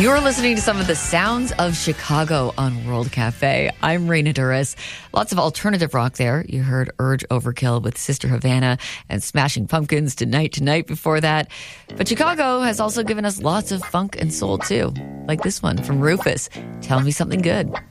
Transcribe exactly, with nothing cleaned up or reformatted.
You're listening to some of the sounds of Chicago on World Cafe. I'm Raina Duras. Lots of alternative rock there. You heard Urge Overkill with Sister Havana and Smashing Pumpkins Tonight Tonight before that. But Chicago has also given us lots of funk and soul too, like this one from Rufus, Tell Me Something Good.